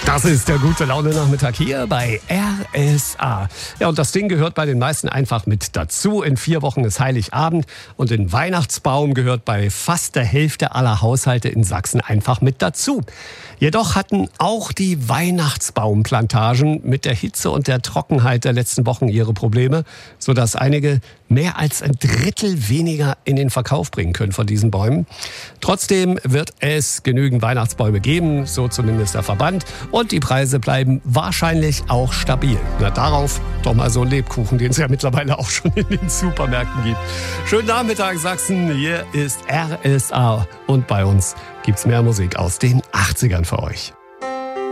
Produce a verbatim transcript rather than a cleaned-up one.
Das ist der gute Laune-Nachmittag hier bei R S A. Ja, und das Ding gehört bei den meisten einfach mit dazu. In vier Wochen ist Heiligabend und den Weihnachtsbaum gehört bei fast der Hälfte aller Haushalte in Sachsen einfach mit dazu. Jedoch hatten auch die Weihnachtsbaumplantagen mit der Hitze und der Trockenheit der letzten Wochen ihre Probleme, sodass einige mehr als ein Drittel weniger in den Verkauf bringen können von diesen Bäumen. Trotzdem wird es genügend Weihnachtsbäume geben, so zumindest der Verband. Und die Preise bleiben wahrscheinlich auch stabil. Na, darauf doch mal so ein Lebkuchen, den es ja mittlerweile auch schon in den Supermärkten gibt. Schönen Nachmittag, Sachsen. Hier ist R S A. Und bei uns gibt's mehr Musik aus den achtzigern für euch.